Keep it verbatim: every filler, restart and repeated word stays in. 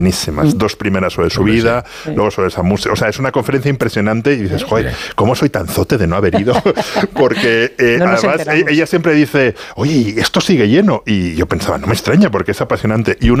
buenísimas. Dos primeras sobre su vida, sí. luego sobre esa música. O sea, es una conferencia impresionante y dices, joder, ¿cómo soy tan zote de no haber ido? Porque eh, no además ella siempre dice, oye, esto sigue lleno. Y yo pensaba, no me extraña porque es apasionante. Y una